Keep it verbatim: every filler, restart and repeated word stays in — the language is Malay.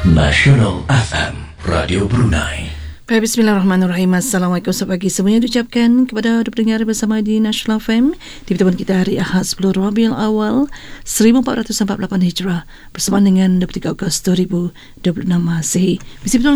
Nasional F M, Radio Brunei. Baik, bismillahirrahmanirrahim. Assalamualaikum, selamat pagi semuanya diucapkan kepada pendengar bersama di National F M di pertemuan kita hari Ahad sepuluh Rabiul Awal seribu empat ratus empat puluh lapan Hijrah bersama dengan dua puluh tiga Ogos dua ribu dua puluh enam Masehi.